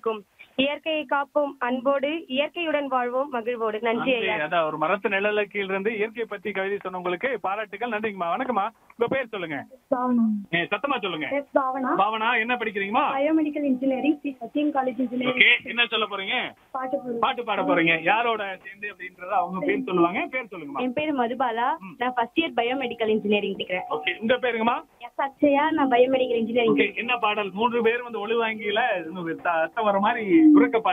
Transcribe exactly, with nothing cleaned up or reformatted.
இருக்கும். இயற்கையை காப்போம் அன்போடு, இயற்கையுடன் வாழ்வோம் மகிழ்வோடு. நன்றி ஐயா. அதான் ஒரு மரத்து நிழல கீழ இருந்து இயற்கையை பத்தி கவிதை சொன்னவங்களுக்கு பாராட்டுகள். நன்றிங்கம்மா. வணக்கம்மா. உங்க பேர் சொல்லுங்க. சத்தமா சொல்லுங்க. பாவனா, என்ன படிக்கிறீங்கம்மா? பயோமெடிக்கல் இன்ஜினியரிங், ஸ்ரீ சத்யம் காலேஜ் இன்ஜினியரிங். ஓகே, என்ன சொல்ல போறீங்க? பாட்டு பாட போறீங்க. யாரோட சேர்ந்து அப்படின்றத அவங்க பேர் சொல்லுவாங்க. பேர் சொல்லுங்கம்மா. என் பேரு மதுபாலா. நான் ஃபர்ஸ்ட் இயர் பயோமெடிக்கல் இன்ஜினியரிங் படிக்கிறேன். ஓகே, உங்க பேருங்கம்மா? எஸ் அக்ஷயா. நான் பயோமெடிக்கல் இன்ஜினியரிங். என்ன பாடல்? மூன்று பேரும் வந்து ஒளிவாங்கியில அர்த்தம் வர மாதிரி குறுக்க